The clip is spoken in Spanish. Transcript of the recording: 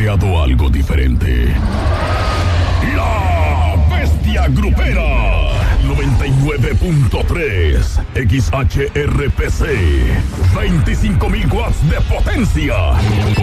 creado algo diferente. La Bestia Grupera 99.3 XHRPC, 25.000 watts de potencia,